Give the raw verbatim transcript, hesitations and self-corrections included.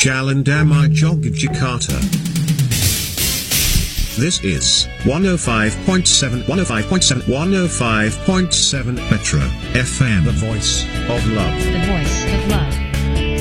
Jalan Damai Yogyakarta. This is one oh five point seven, one oh five point seven, one oh five point seven Metro F M, the voice of love. The voice of love.